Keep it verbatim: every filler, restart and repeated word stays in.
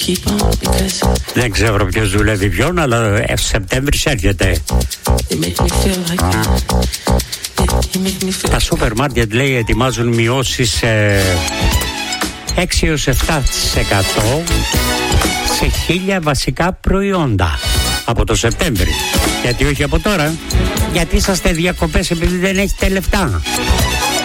Δεν ξέρω ποιος δουλεύει ποιον, αλλά Σεπτέμβρης έρχεται. Τα σούπερ μάρκετ, λέει, ετοιμάζουν μειώσεις ε, έξι έως επτά τοις εκατό σε χίλια βασικά προϊόντα από το Σεπτέμβρη. Γιατί όχι από τώρα? Γιατί είσαστε διακοπές επειδή δεν έχετε λεφτά.